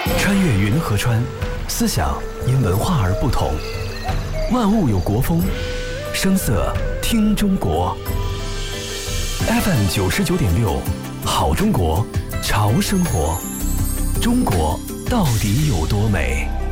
穿越云和川，思想因文化而不同。万物有国风，声色听中国。FM 99.6，好中国，潮生活。中国到底有多美？